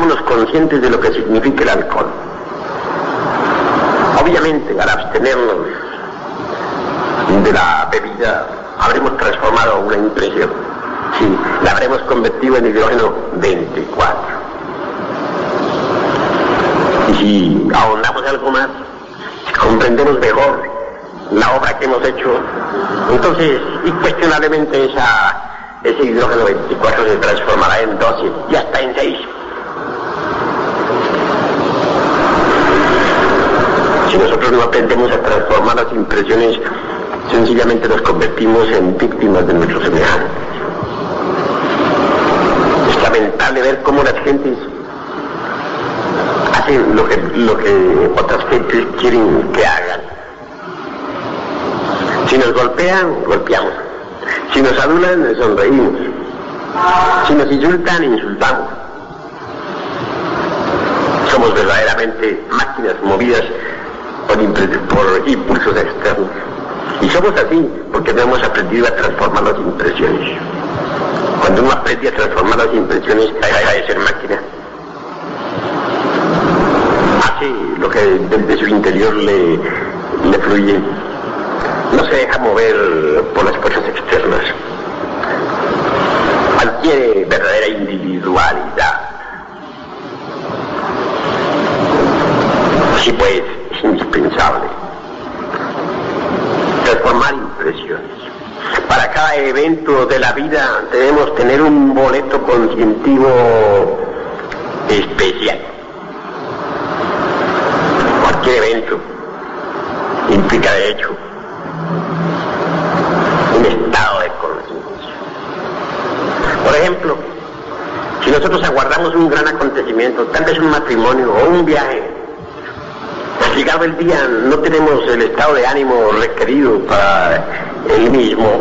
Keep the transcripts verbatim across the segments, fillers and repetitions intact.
hagámonos conscientes de lo que significa el alcohol. Obviamente, al abstenernos de la bebida, habremos transformado una impresión. Sí, la habremos convertido en hidrógeno veinticuatro. Y si ahondamos algo más, comprendemos mejor la obra que hemos hecho, entonces, incuestionablemente, esa, ese hidrógeno veinticuatro se transformará en doce y hasta en seis. Si nosotros no aprendemos a transformar las impresiones, sencillamente nos convertimos en víctimas de nuestros semejantes. Es lamentable ver cómo las gentes hacen lo que, lo que otras gentes quieren que hagan. Si nos golpean, golpeamos. Si nos adulan, sonreímos. Si nos insultan, insultamos. Somos verdaderamente máquinas movidas por, por impulsos externos. Y somos así porque no hemos aprendido a transformar las impresiones. Cuando uno aprende a transformar las impresiones, deja de ser máquina. Hace lo que desde su interior le, le fluye. No se deja mover por las fuerzas externas. Adquiere verdadera individualidad. Así pues, es indispensable transformar impresiones. Para cada evento de la vida debemos tener un boleto conscientivo especial. Cualquier evento implica de hecho un estado de conciencia. Por ejemplo, si nosotros aguardamos un gran acontecimiento, tal vez un matrimonio o un viaje, llegado el día no tenemos el estado de ánimo requerido para el mismo.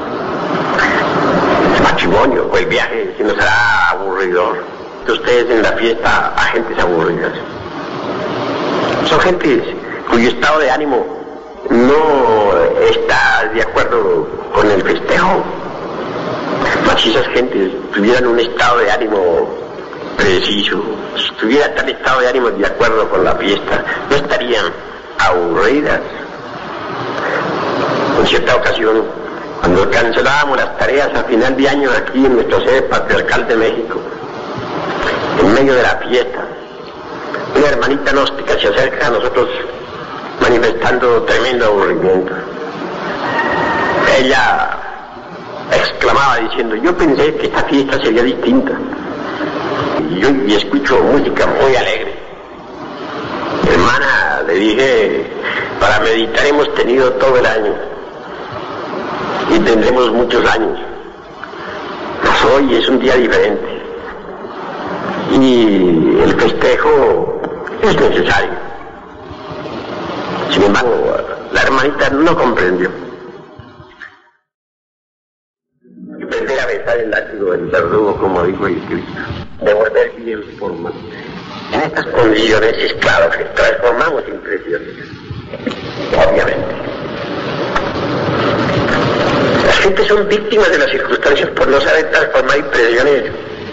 El matrimonio o el viaje se nos hará aburridor. Ustedes en la fiesta a gentes aburridas. Son gentes cuyo estado de ánimo no está de acuerdo con el festejo. Mas si esas gentes tuvieran un estado de ánimo preciso, si tuviera tal estado de ánimo de acuerdo con la fiesta, no estarían aburridas. En cierta ocasión, cuando cancelábamos las tareas a final de año aquí en nuestro sede patriarcal de México, en medio de la fiesta, una hermanita gnóstica se acerca a nosotros manifestando tremendo aburrimiento. Ella exclamaba diciendo: yo pensé que esta fiesta sería distinta. Y yo y escucho música muy alegre. Hermana, le dije, para meditar hemos tenido todo el año y tendremos muchos años, mas hoy es un día diferente y el festejo es necesario. Sin embargo, la hermanita no comprendió. Y prefiere a besar el látigo del verdugo, como dijo el Cristo, de volver bien forma. En estas condiciones es claro que transformamos impresiones, obviamente. Las gentes son víctimas de las circunstancias por no saber transformar impresiones.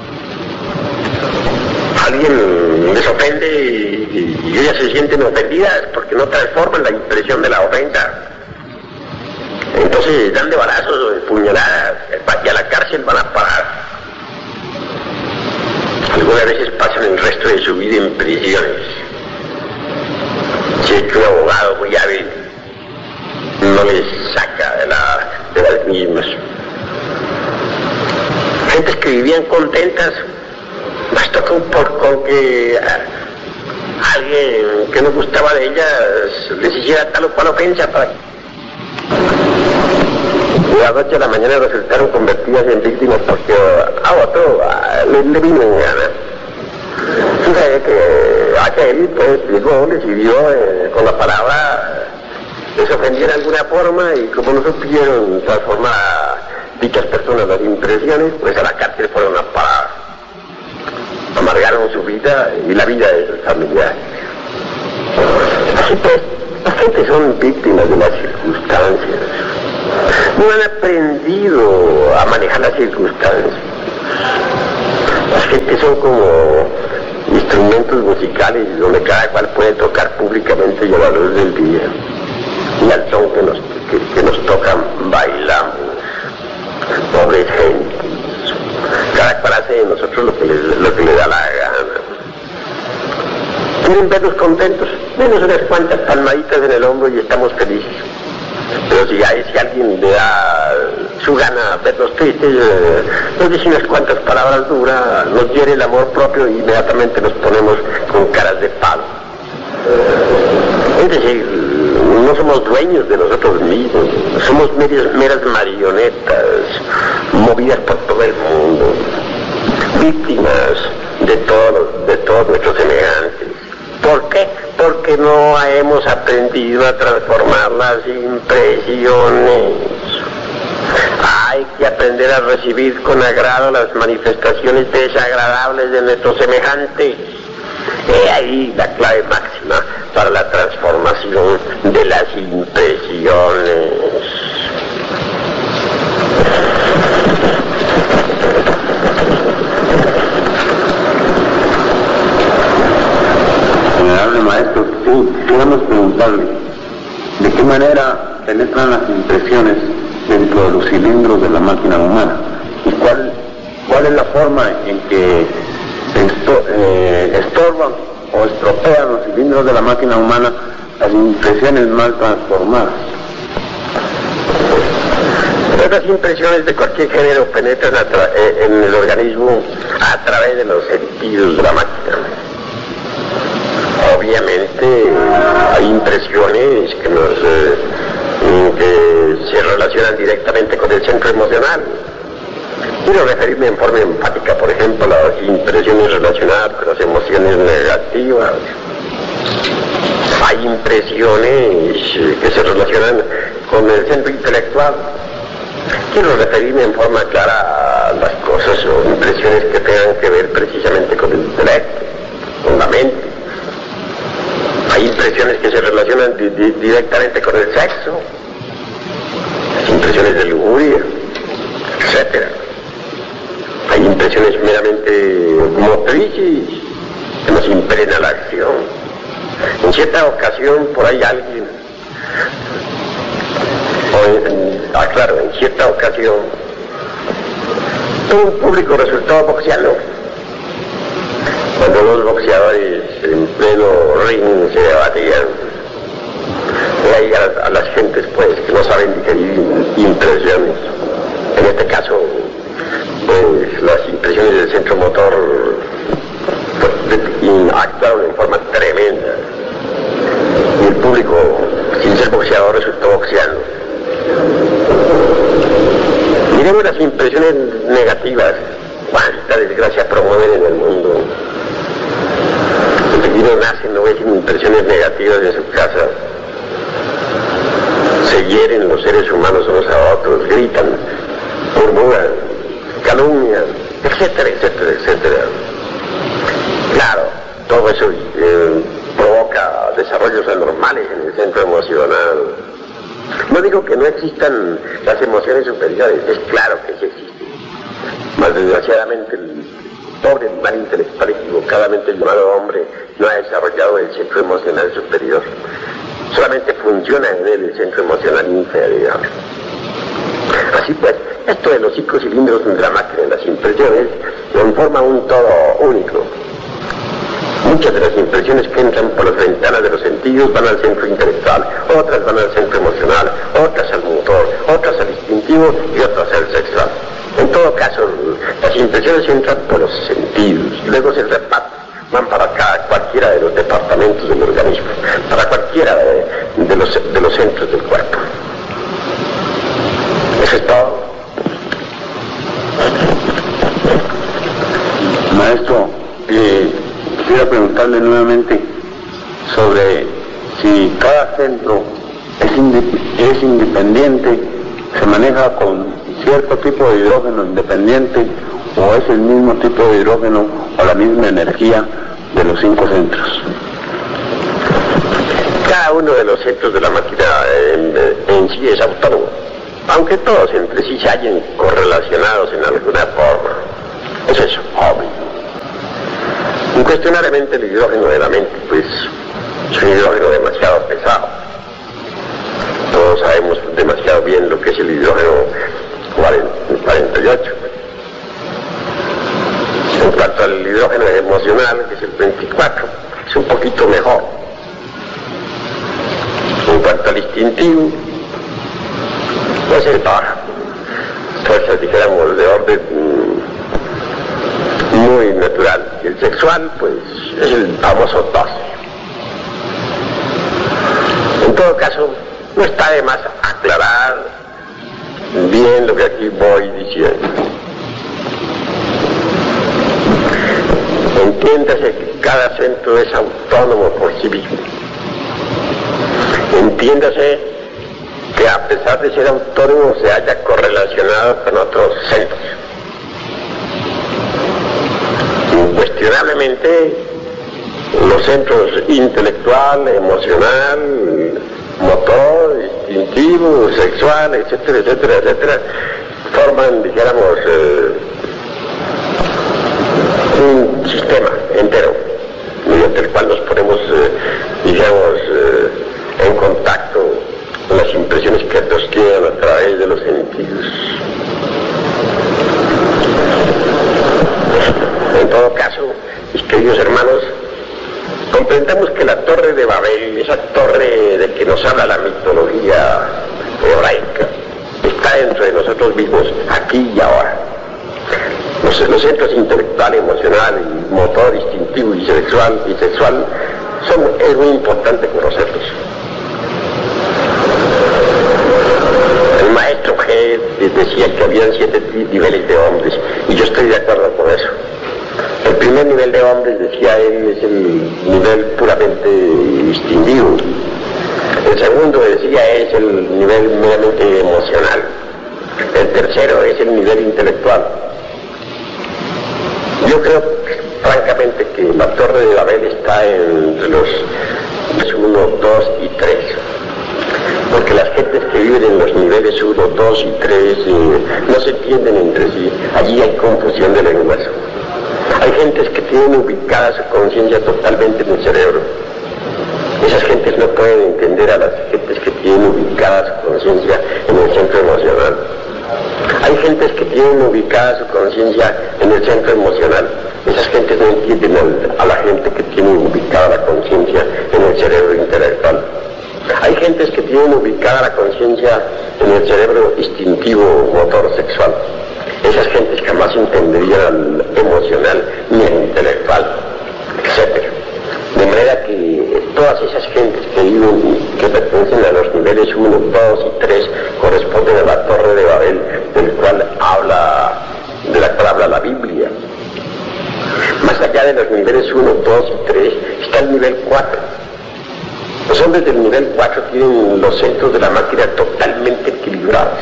Alguien les ofende y, y ellas se sienten ofendidas porque no transforman la impresión de la ofensa. Entonces dan de balazos o de puñaladas y a la cárcel van a parar. Algunas veces pasan el resto de su vida en prisiones. Si es que un abogado muy hábil no les saca de, la, de las mismas. Gentes que vivían contentas, bastó con, por, con que a alguien que no gustaba de ellas les hiciera tal o cual ofensa para que de la noche a la mañana resultaron convertidas en víctimas porque a otro le, le vino en gana. Fíjate que aquel pues llegó, les hirió eh, con la palabra, les ofendió de alguna forma y como no supieron transformar a dichas personas las impresiones, pues a la cárcel fueron a parar. Amargaron su vida y la vida de sus familiares. Así pues, las gentes son víctimas de las circunstancias. No han aprendido a manejar las circunstancias. Las gentes son como instrumentos musicales donde cada cual puede tocar públicamente y a la luz del día, y al son que nos, que, que nos tocan bailamos, pobres gentes, cada cual hace de nosotros lo que le, lo que le da la gana. ¿Quieren vernos contentos? Menos unas cuantas palmaditas en el hombro y estamos felices. Pero si, hay, si alguien le da su gana vernos tristes, eh, nos dice unas cuantas palabras duras, nos hiere el amor propio y inmediatamente nos ponemos con caras de palo. Es decir, no somos dueños de nosotros mismos, somos meras, meras marionetas movidas por todo el mundo, víctimas de todos, de todos nuestros semejantes. ¿Por qué? Porque no hemos aprendido a transformar las impresiones. Hay que aprender a recibir con agrado las manifestaciones desagradables de nuestros semejantes. He ahí la clave máxima para la transformación de las impresiones. Honorable maestro, sí, quisiéramos preguntarle de qué manera penetran las impresiones dentro de los cilindros de la máquina humana y cuál, cuál es la forma en que esto, eh, estorban o estropean los cilindros de la máquina humana las impresiones mal transformadas. Las impresiones de cualquier género penetran a tra- en el organismo a través de los sentidos de la máquina. Obviamente hay impresiones que nos eh, que se relacionan directamente con el centro emocional. Quiero referirme en forma empática, por ejemplo, a las impresiones relacionadas con las emociones negativas. Hay impresiones que se relacionan con el centro intelectual. Quiero referirme en forma clara a las cosas o impresiones que tengan que ver precisamente con el intelecto, con la mente. Hay impresiones que se relacionan di- di- directamente con el sexo, las impresiones de lujuria, etcétera. Hay impresiones meramente motrices que nos impregna la acción. En cierta ocasión, por ahí alguien, o en, ah, claro, en cierta ocasión, todo un público resultó boxeando. Cuando los boxeadores en pleno ring se debatían, y ahí a las, a las gentes pues que no saben digerir impresiones, en este caso pues las impresiones del centro motor pues, actuaron en forma tremenda y el público sin ser boxeador resultó boxeando. Miremos las impresiones negativas, cuánta desgracia promueven en el mundo. Los individuos nacen, no ven impresiones negativas de su casa, se hieren los seres humanos unos a otros, gritan, murmuran, calumnian, etcétera, etcétera, etcétera. Claro, todo eso eh, provoca desarrollos anormales en el centro emocional. No digo que no existan las emociones superiores, es claro que sí existen. Mas desgraciadamente el pobre animal intelectual equivocadamente llamado hombre no ha desarrollado el centro emocional superior. Solamente funciona en él el centro emocional inferior. Así pues, esto de los cinco cilindros de la máquina de las impresiones conforma un todo único. Muchas de las impresiones que entran por las ventanas de los sentidos van al centro intelectual, otras van al centro emocional, otras al motor, otras al instintivo y otras al sexual. En todo caso, las impresiones entran por los sentidos, luego se reparten, van para cada, cualquiera de los departamentos del organismo, para cualquiera de, de, los, de los centros del cuerpo. Eso es todo. Maestro, eh, quisiera preguntarle nuevamente sobre si cada centro es, inde- es independiente, se maneja con cierto tipo de hidrógeno independiente o es el mismo tipo de hidrógeno o la misma energía de los cinco centros. Cada uno de los centros de la máquina en, en sí es autónomo, aunque todos entre sí se hallen correlacionados en alguna forma. Eso es obvio. En Incuestionablemente el hidrógeno de la mente, pues, es un hidrógeno demasiado pesado. Todos sabemos demasiado bien lo que es el hidrógeno cuarenta y ocho. En cuanto al hidrógeno emocional, que es el veinticuatro, es un poquito mejor. En cuanto al instintivo, pues es baja. Fuerzas, dijéramos, de orden mm, muy natural. Y el sexual, pues, es el famoso doce. En todo caso, no está de más aclarar bien lo que aquí voy diciendo. Entiéndase que cada centro es autónomo por sí mismo. Entiéndase que a pesar de ser autónomo se haya correlacionado con otros centros. Incuestionablemente, los centros intelectual, emocional, motor, instintivo, sexual, etcétera, etcétera, etcétera, forman, dijéramos, eh, un sistema entero, mediante el cual nos ponemos, eh, digamos, eh, en contacto con las impresiones que nos quedan a través de los sentidos. En todo caso, mis queridos hermanos, comprendamos que la Torre de Babel, esa torre de que nos habla la mitología hebraica, está dentro de nosotros mismos, aquí y ahora. Los, los centros intelectual, emocional, y motor, instintivo y sexual, y sexual son, es muy importante conocerlos. El maestro G decía que habían siete niveles de hombres, y yo estoy de acuerdo con eso. El primer nivel de hombres, decía él, es el nivel puramente instintivo. El segundo, decía, es el nivel meramente emocional. El tercero es el nivel intelectual. Yo creo, francamente, que la Torre de Babel está entre los uno, dos y tres. Porque las gentes que viven en los niveles uno, dos y tres eh, no se entienden entre sí. Allí hay confusión de lenguas. Hay gentes que tienen ubicada su conciencia totalmente en el cerebro. Esas gentes no pueden entender a las gentes que tienen ubicada su conciencia en el centro emocional. Hay gentes que tienen ubicada su conciencia en el centro emocional. Esas gentes no entienden al, a la gente que tiene ubicada la conciencia en el cerebro intelectual. Hay gentes que tienen ubicada la conciencia en el cerebro instintivo, motor, sexual. Esas gentes jamás entenderían al emocional ni al intelectual, etcétera. De manera que todas esas gentes que viven, que pertenecen a los niveles uno, dos y tres, corresponden a la Torre de Babel, del cual habla, de la cual habla la Biblia. Más allá de los niveles uno, dos y tres, está el nivel cuatro. Los hombres del nivel cuatro tienen los centros de la máquina totalmente equilibrados.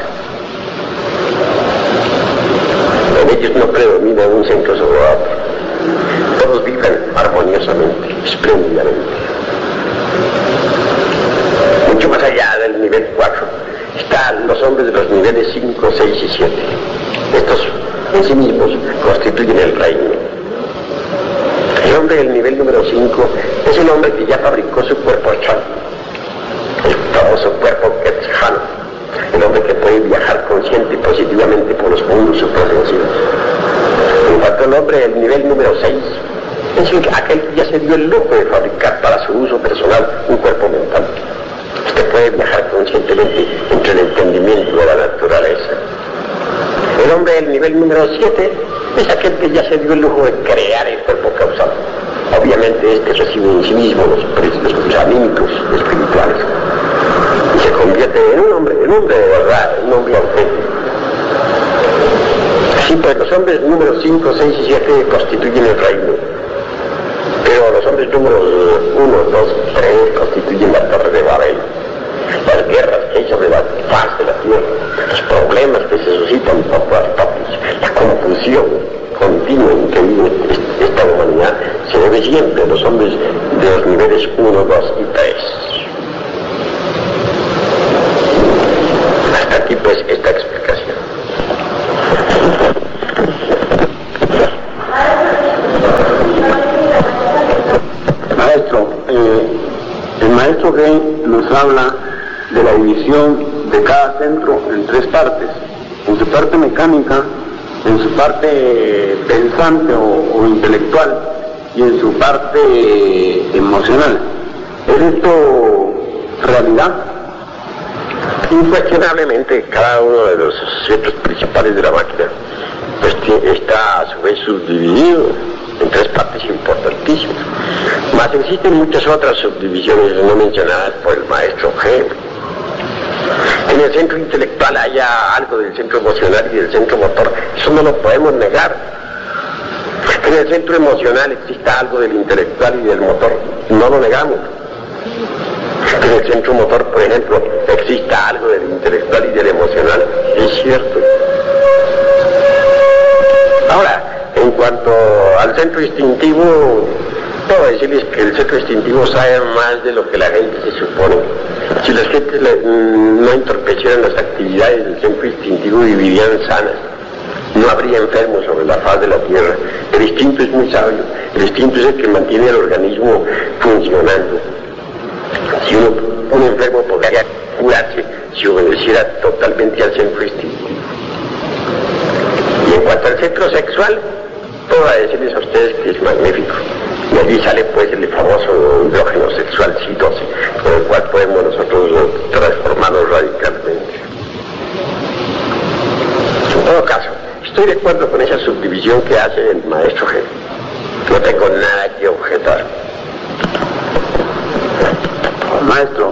En ellos no predomina un centro sobre otro. Todos viven armoniosamente, espléndidamente. Mucho más allá del nivel cuatro están los hombres de los niveles cinco, seis y siete. Estos en sí mismos constituyen el reino. El hombre del nivel número cinco es el hombre que ya fabricó su cuerpo Chan, el famoso cuerpo Quetzal, el hombre que puede viajar consciente y positivamente por los mundos suprasensivos. En cuanto al hombre del nivel número seis, es el, aquel que ya se dio el lujo de fabricar para su uso personal un cuerpo mental. Usted puede viajar conscientemente entre el entendimiento de la naturaleza. El hombre del nivel número siete es aquel que ya se dio el lujo de crear el cuerpo causal. Obviamente este recibe en sí mismo los principios anímicos espirituales y se convierte en un hombre, en un hombre de verdad, en un hombre auténtico. Así pues, los hombres números cinco, seis y siete constituyen el reino, pero los hombres números uno, dos y tres constituyen la Torre de Babel. Las guerras que hay sobre la faz de la tierra, los problemas que se suscitan por todas partes, la confusión continua en que vive esta humanidad, se debe siempre a los hombres de los niveles uno, dos y tres. Hasta aquí pues esta explicación. maestro G nos habla de la división de cada centro en tres partes, en su parte mecánica, en su parte pensante o, o intelectual y en su parte emocional. ¿Es esto realidad? Incuestionablemente, cada uno de los centros principales de la máquina pues, está a su vez subdividido en tres partes importantísimas. Mas existen muchas otras subdivisiones no mencionadas por el maestro G. En el centro intelectual haya algo del centro emocional y del centro motor, eso no lo podemos negar. En el centro emocional exista algo del intelectual y del motor, no lo negamos. En el centro motor, por ejemplo, exista algo del intelectual y del emocional, es cierto. Ahora, en cuanto al centro instintivo, puedo decirles que el centro instintivo sabe más de lo que la gente se supone. Si las gentes no entorpecieran las actividades del centro instintivo, vivirían sanas. No habría enfermos sobre la faz de la tierra. El instinto es muy sabio. El instinto es el que mantiene el organismo funcionando. Si uno, un enfermo podría curarse si obedeciera totalmente al centro instintivo. Y en cuanto al centro sexual, puedo decirles a ustedes que es magnífico. Y allí sale pues el famoso hidrógeno sexual C doce, con el cual podemos nosotros transformarnos radicalmente. En todo caso, estoy de acuerdo con esa subdivisión que hace el maestro G. No tengo nada que objetar. Maestro,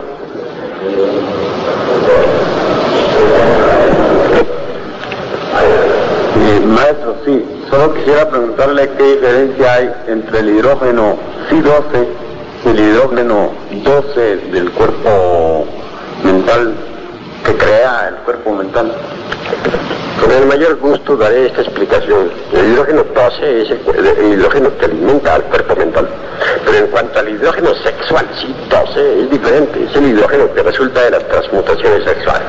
eh, maestro, sí, solo quisiera preguntarle qué diferencia hay entre el hidrógeno C doce y el hidrógeno doce del cuerpo mental que crea el cuerpo mental. Con el mayor gusto daré esta explicación. El hidrógeno doce es el, el hidrógeno que alimenta al cuerpo mental. Pero en cuanto al hidrógeno sexual, C doce es diferente. Es el hidrógeno que resulta de las transmutaciones sexuales.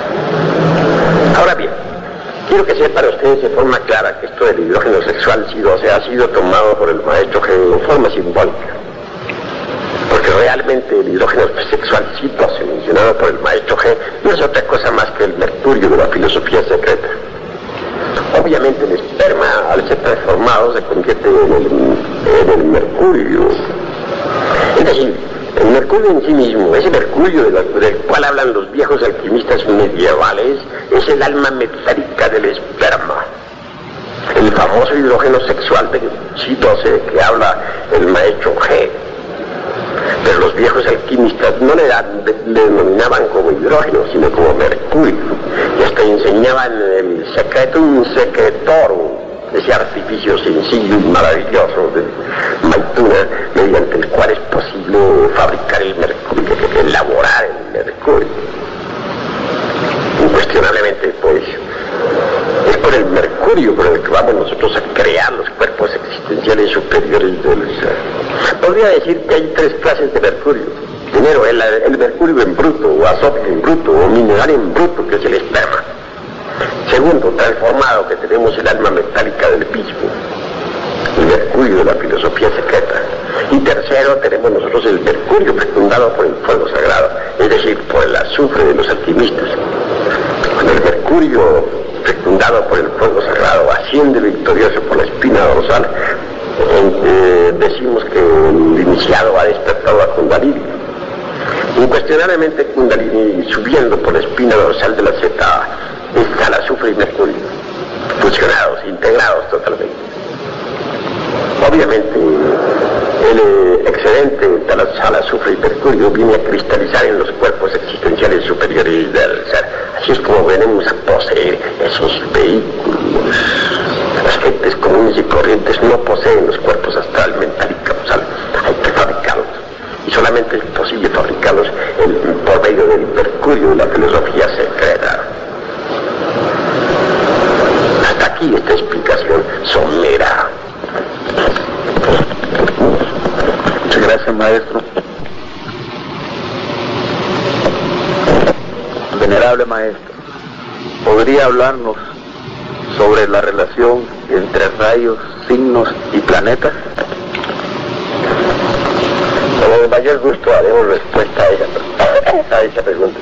Ahora bien, quiero que sepan ustedes de forma clara que esto del hidrógeno sexual C doce ha sido tomado por el maestro G en forma simbólica. Porque realmente el hidrógeno sexual C doce mencionado por el maestro G no es otra cosa más que el mercurio de la filosofía secreta. Obviamente el esperma, al ser transformado, se convierte en el, en el mercurio. Es decir, el mercurio en sí mismo, ese mercurio de la, del cual hablan los viejos alquimistas medievales, es el alma metálica del esperma. El famoso hidrógeno sexual de C doce que habla el maestro G. Pero los viejos alquimistas no le, dan, le denominaban como hidrógeno, sino como mercurio. Y hasta enseñaban el secretum secretorum, ese artificio sencillo y maravilloso de Maituna, mediante el cual es posible fabricar el mercurio, elaborar el mercurio. Incuestionablemente, pues, es por el mercurio por el que vamos nosotros a crear los cuerpos existenciales superiores del ser. Podría decir que hay tres clases de mercurio. Primero, el, el mercurio en bruto, o azote en bruto, o mineral en bruto, que es el esperma. Segundo, transformado, que tenemos el alma metálica del mismo, el mercurio de la filosofía secreta. Y tercero, tenemos nosotros el mercurio fecundado por el fuego sagrado, es decir, por el azufre de los alquimistas. Cuando el mercurio fecundado por el fuego sagrado asciende victorioso por la espina dorsal, eh, decimos que el iniciado ha despertado a Kundalini. Incuestionablemente Kundalini, subiendo por la espina dorsal de la zeta, está el azufre y mercurio, fusionados, integrados totalmente. Obviamente, el eh, excedente de la sal, azufre y mercurio viene a cristalizar en los cuerpos existenciales superiores del ser. Así es como venimos a poseer esos vehículos. Las gentes comunes y corrientes no poseen los cuerpos astral, mental y causal. Hay que fabricarlos. Y solamente es posible fabricarlos el, por medio del mercurio de la filosofía secreta. Hasta aquí esta explicación somera. Muchas gracias, maestro. Venerable maestro, ¿podría hablarnos sobre la relación entre rayos, signos y planetas? Con el mayor gusto haremos respuesta a esa, a esa pregunta.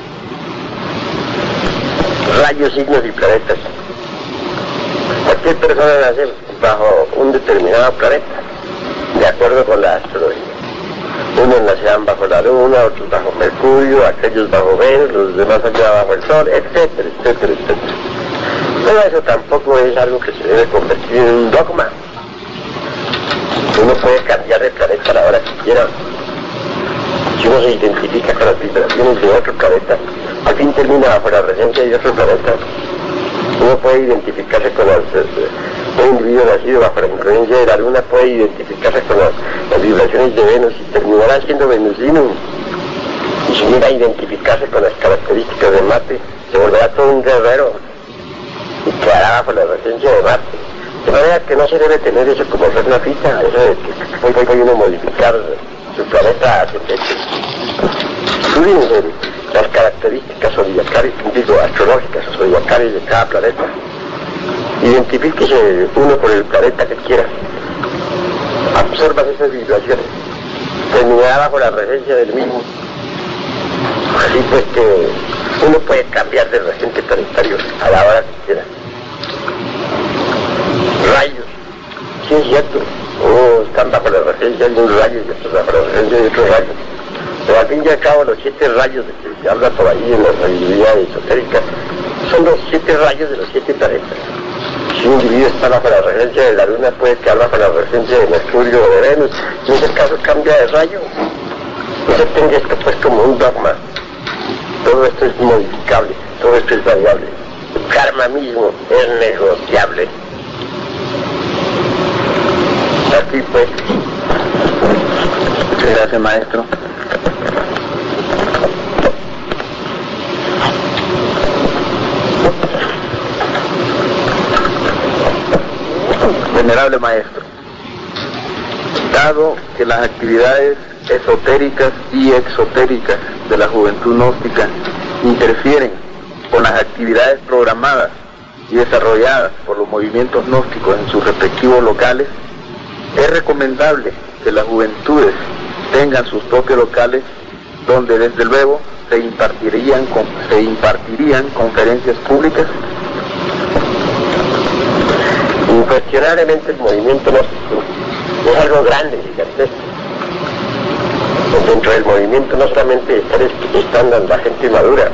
Rayos, signos y planetas. Cualquier persona nace bajo un determinado planeta, de acuerdo con la astrología. Unos nacerán bajo la Luna, otros bajo Mercurio, aquellos bajo Venus, los demás allá bajo el Sol, etcétera, etcétera, etcétera. Pero eso tampoco es algo que se debe convertir en un dogma. Uno puede cambiar de planeta a la hora que quiera. Si uno se identifica con las vibraciones de otro planeta, al fin termina bajo la regencia de otro planeta. Uno puede identificarse con las, un individuo nacido bajo la influencia de la Luna puede identificarse con las, las vibraciones de Venus y terminará siendo venusino. Y si llega a identificarse con las características de Marte, se volverá todo un guerrero y quedará bajo la regencia de Marte. De manera que no se debe tener eso como regla fija, eso de que hoy puede uno modificar su planeta ascendente. Estudiense las características zodiacales, digo, astrológicas o zodiacales de cada planeta. Identifíquese uno por el planeta que quiera. Absorba esas vibraciones. Terminará bajo la regencia del mismo. Así pues que uno puede cambiar de regente planetario a la hora que quiera. Rayos. Sí es cierto. Unos están bajo la regencia de un rayo y otros bajo la regencia de otro rayo. Pero al fin y al cabo los siete rayos de que se habla por ahí en la sabiduría esotérica son los siete rayos de los siete planetas. Si un individuo está bajo la regencia de la Luna, puede quedar bajo la regencia de Mercurio o de Venus. En ese caso cambia de rayo. No se tenga esto pues como un dogma. Todo esto es modificable, todo esto es variable. El karma mismo es negociable. Así pues. Muchas gracias, maestro. Venerable maestro, dado que las actividades esotéricas y exotéricas de la juventud gnóstica interfieren con las actividades programadas y desarrolladas por los movimientos gnósticos en sus respectivos locales, es recomendable que las juventudes tengan sus propios locales donde desde luego se impartirían, se impartirían conferencias públicas. Incuestionablemente el movimiento gnóstico es algo grande, gigantesco. Dentro del movimiento no solamente están la gente madura,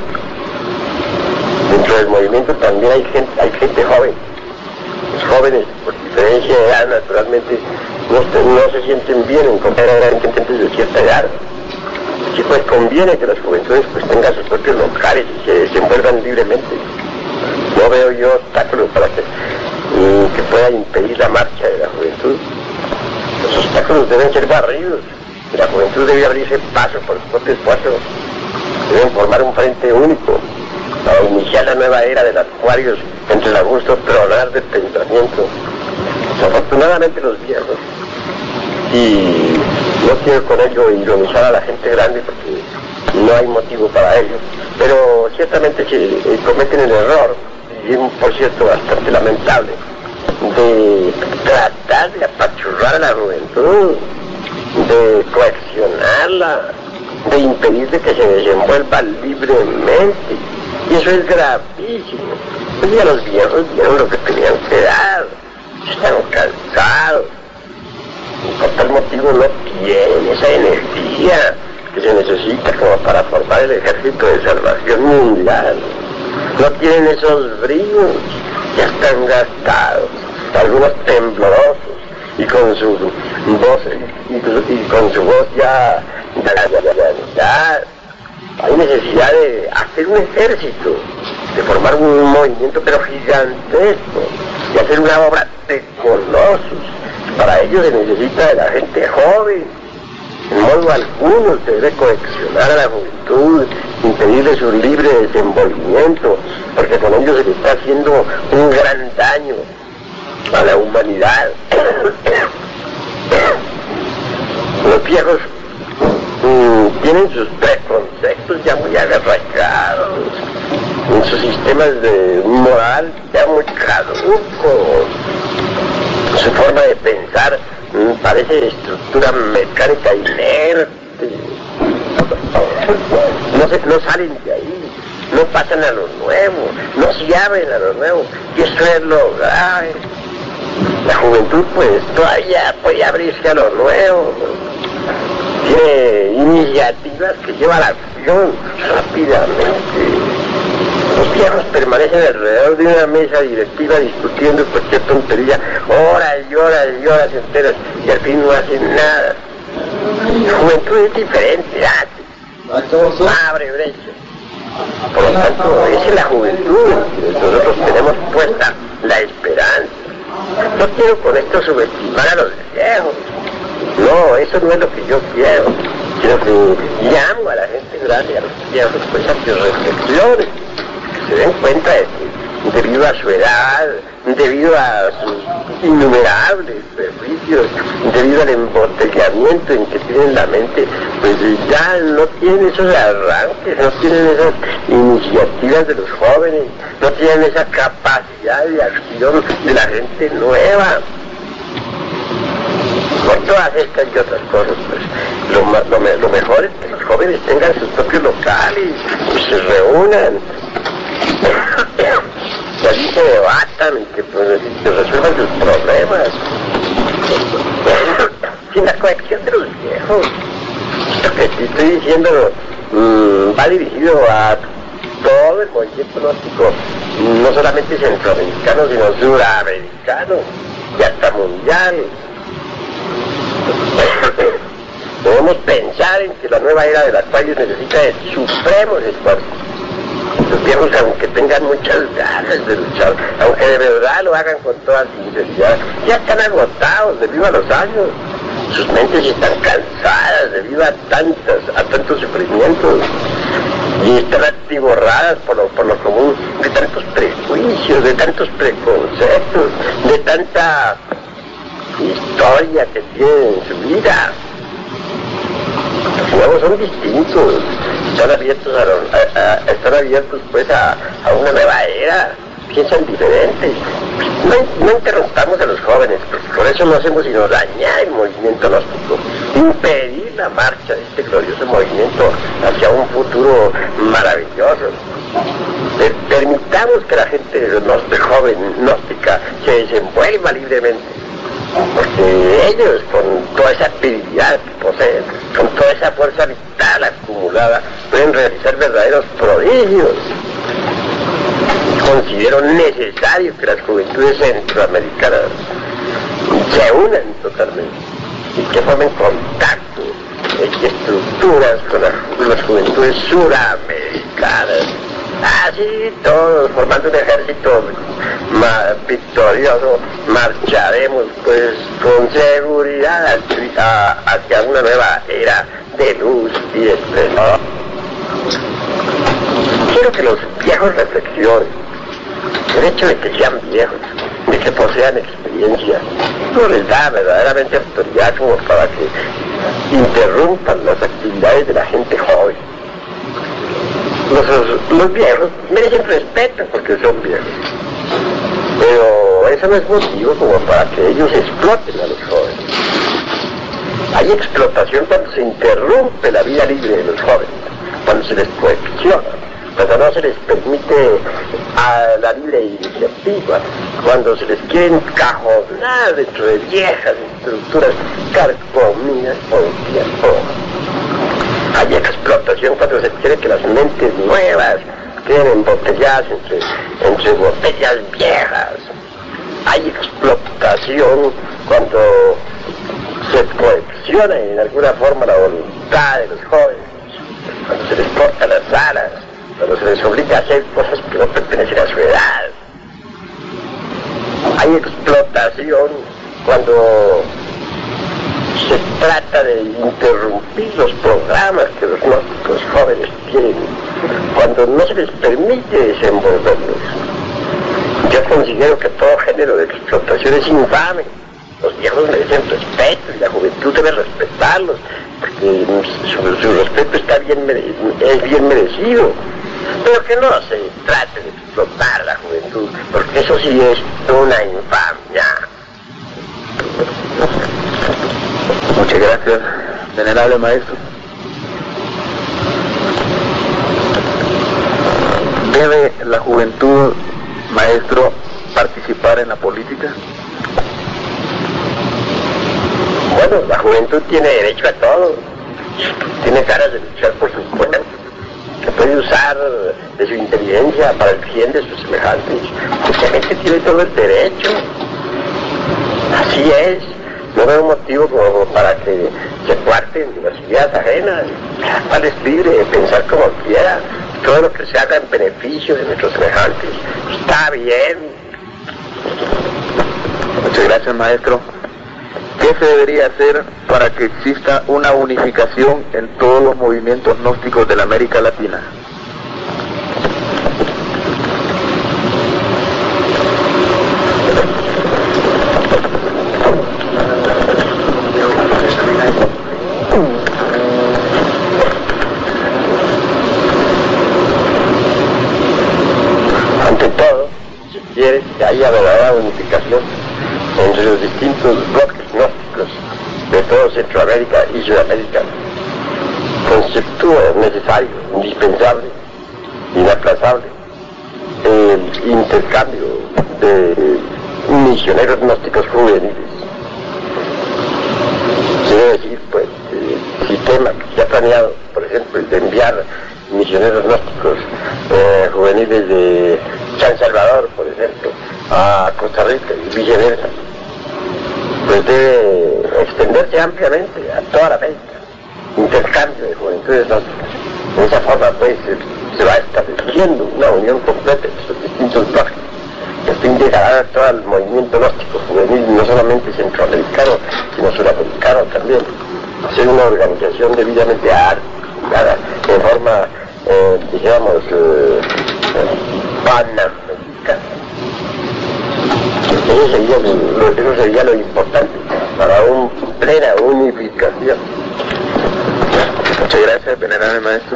dentro del movimiento también hay gente, hay gente joven. Los jóvenes, por diferencia de edad, naturalmente no, no se sienten bien en comparar a gente de cierta edad. Así pues conviene que las juventudes pues tengan sus propios locales y se desenvuelvan libremente. No veo yo obstáculos para que, que pueda impedir la marcha de la juventud. Los obstáculos deben ser barridos. La juventud debe abrirse paso por su propio esfuerzo. Deben formar un frente único para iniciar la nueva era de los acuarios entre el augusto tronar del pensamiento. Afortunadamente los viejos, y no quiero con ello ironizar a la gente grande porque no hay motivo para ello, pero ciertamente se cometen el error, y es por cierto bastante lamentable, de tratar de apachurrar a la juventud, de coaccionarla, de impedir de que se desenvuelva libremente. Y eso es gravísimo. Pues ya los viejos dieron lo que tenían que dar. Están cansados. Y por tal motivo no tienen esa energía que se necesita como para formar el ejército de salvación mundial. No tienen esos bríos. Ya están gastados. Algunos temblorosos. Y con su voz, y, y con su voz ya, ya, ya, ya, ya, ya. Hay necesidad de hacer un ejército, de formar un movimiento pero gigantesco, de hacer una obra de colosos. Para ello se necesita de la gente joven. En modo alguno se debe coaccionar a la juventud, impedirle su libre desenvolvimiento, porque con ello se le está haciendo un gran daño a la humanidad. Los viejos mm, tienen sus preconceptos ya muy arraigados, en sus sistemas de moral ya muy caducos. Su forma de pensar mm, parece estructura mecánica inerte. mente. No, se, no salen de ahí, no pasan a lo nuevo, no se abren a lo nuevo, y eso es lo grave. La juventud pues todavía puede abrirse a lo nuevo, tiene iniciativas que llevan a la acción rápidamente. Los viejos permanecen alrededor de una mesa directiva discutiendo cualquier tontería, horas y horas y horas enteras, y al fin no hacen nada. La juventud es diferente, hace, abre brecha. Por lo tanto, esa es la juventud que nosotros tenemos puesta la esperanza. No quiero con esto subestimar a los viejos. No, eso no es lo que yo quiero. Quiero que llamo a la gente grande, a los viejos, pues a que reflexionen, que se den cuenta de que debido a su edad, debido a sus innumerables prejuicios, debido al embotellamiento en que tienen la mente, pues ya no tienen esos arranques, no tienen esas iniciativas de los jóvenes, no tienen esa capacidad de acción de la gente nueva. Por todas estas y otras cosas, pues lo, lo, lo mejor es que los jóvenes tengan sus propios locales, pues, se reúnan, que allí se debatan y que, pues, que resuelvan sus problemas, sin la coacción de los viejos. Lo que te estoy diciendo mmm, va dirigido a todo el movimiento gnóstico, no solamente centroamericano, sino suramericano y hasta mundial. Debemos pensar en que la nueva era del Acuario necesita de supremos esfuerzos. Los viejos, aunque tengan muchas ganas de luchar, aunque de verdad lo hagan con toda sinceridad, ya están agotados debido a los años. Sus mentes están cansadas debido a tantas, a tantos sufrimientos, y están atiborradas por lo, por lo común de tantos prejuicios, de tantos preconceptos, de tanta historia que tienen en su vida. Los nuevos son distintos, están abiertos a, los, a, a están abiertos pues a, a una nueva era, piensan diferentes. No, no interrumpamos a los jóvenes, porque por eso no hacemos sino dañar el movimiento gnóstico, impedir la marcha de este glorioso movimiento hacia un futuro maravilloso. Permitamos que la gente joven gnóstica se desenvuelva libremente, porque ellos, con toda esa habilidad que poseen, con toda esa fuerza vital acumulada, pueden realizar verdaderos prodigios. Considero necesario que las juventudes centroamericanas se unan totalmente y que formen contacto y estructuras con las, con las juventudes suramericanas. Así todos, formando un ejército ma victorioso, marcharemos pues con seguridad hacia una nueva era de luz y de esplendor. Quiero que los viejos reflexionen. El hecho de que sean viejos, de que posean experiencia, no les da verdaderamente autoridad como para que interrumpan las actividades de la gente joven. Los, los viejos merecen respeto porque son viejos, pero eso no es motivo como para que ellos exploten a los jóvenes. Hay explotación cuando se interrumpe la vida libre de los jóvenes, cuando se les coacciona, cuando no se les permite a la libre iniciativa, cuando se les quiere encajonar dentro de viejas estructuras carcomidas por el tiempo. Hay explotación cuando se quiere que las mentes nuevas queden embotelladas entre, entre botellas viejas. Hay explotación cuando se coacciona en alguna forma la voluntad de los jóvenes, cuando se les corta las alas, cuando se les obliga a hacer cosas que no pertenecen a su edad. Hay explotación cuando se trata de interrumpir los programas que los gnósticos jóvenes tienen, cuando no se les permite desenvolverlos. Yo considero que todo género de explotación es infame. Los viejos merecen respeto y la juventud debe respetarlos, porque su, su respeto está bien, es bien merecido. Pero que no se trate de explotar a la juventud, porque eso sí es una infamia. Muchas gracias, venerable maestro. ¿Debe la juventud, maestro, participar en la política? Bueno, la juventud tiene derecho a todo, tiene ganas de luchar por sus pueblos, que puede usar de su inteligencia para el bien de sus semejantes. Simplemente tiene todo el derecho. Así es. No veo motivo como para que se cuarten las ideas ajenas. Cada cual es libre de pensar como quiera. Todo lo que se haga en beneficio de nuestros semejantes está bien. Muchas gracias, maestro. ¿Qué se debería hacer para que exista una unificación en todos los movimientos gnósticos de la América Latina? Ante todo, si quiere que haya verdadera unificación entre los distintos bloques gnósticos de todo Centroamérica y Sudamérica, constituye necesario, indispensable, inaplazable el intercambio de misioneros gnósticos juveniles. Quiere decir, pues, el sistema que se ha planeado, por ejemplo, el de enviar misioneros gnósticos eh, juveniles de San Salvador, por ejemplo, a Costa Rica y viceversa, pues debe extenderse ampliamente a toda la América. Intercambio de juventudes gnósticas. De esa forma, pues, se, se va estableciendo una unión completa entre los distintos bloques, que fin de ganar todo el movimiento gnóstico juvenil, no solamente centroamericano, sino sudamericano también. Hacer una organización debidamente articulada, en forma, eh, digamos, eh, panamericana. Eso sería, lo, eso sería lo importante para una plena unificación. Muchas gracias, venerable maestro.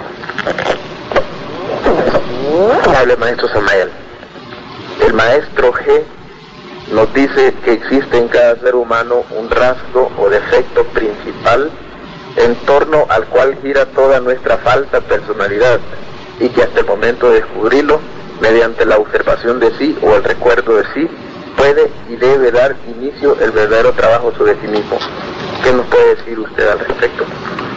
Hable, maestro Samael. El maestro G nos dice que existe en cada ser humano un rasgo o defecto principal en torno al cual gira toda nuestra falsa personalidad, y que hasta el momento de descubrirlo, mediante la observación de sí o el recuerdo de sí, puede y debe dar inicio el verdadero trabajo sobre sí mismo. ¿Qué nos puede decir usted al respecto?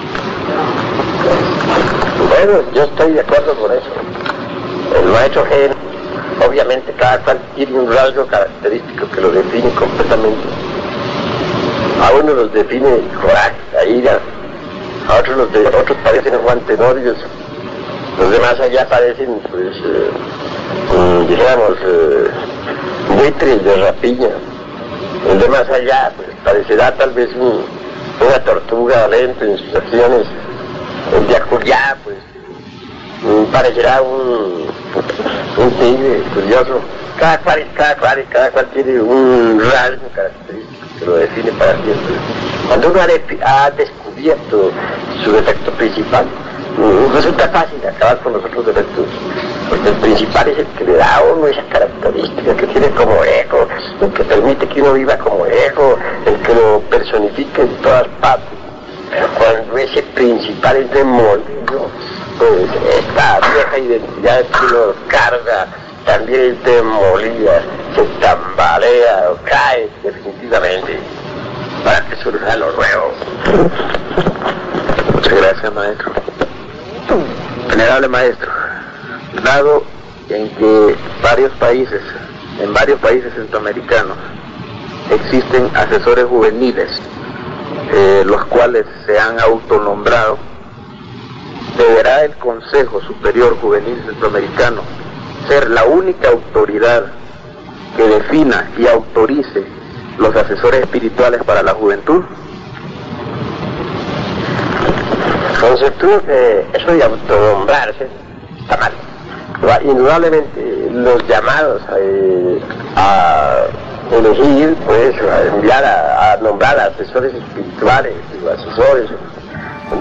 Bueno, yo estoy de acuerdo con eso. El maestro G, obviamente cada cual tiene un rasgo característico que lo define completamente. A uno los define coraje, la ira, a otros los de, otros parecen guantenorios, los demás allá parecen, pues, eh, um, digamos, eh, buitres de rapiña. El de más allá, pues, parecerá tal vez un, una tortuga lenta en sus acciones. El de acullá, pues, parecerá un, un tigre curioso. Cada cual, cada cual, cada cual tiene un rasgo característico que lo define para siempre. Cuando uno ha, de, ha descubierto su defecto principal, resulta fácil acabar con los otros defectos, porque el principal es el que le da a uno esa característica que tiene como ego, el que permite que uno viva como ego, el que lo personifica en todas partes. Pero cuando ese principal es demolido, pues esta vieja identidad que uno carga también es demolida, se tambalea o cae definitivamente para que surja lo nuevo. Muchas gracias, maestro. Venerable maestro, dado en que varios países, en varios países centroamericanos, existen asesores juveniles, eh, los cuales se han autonombrado, deberá el Consejo Superior Juvenil Centroamericano ser la única autoridad que defina y autorice los asesores espirituales para la juventud. Conceptúo que eso de autonombrarse está mal. Indudablemente los llamados a, a elegir, pues, a enviar a, a nombrar a asesores espirituales o asesores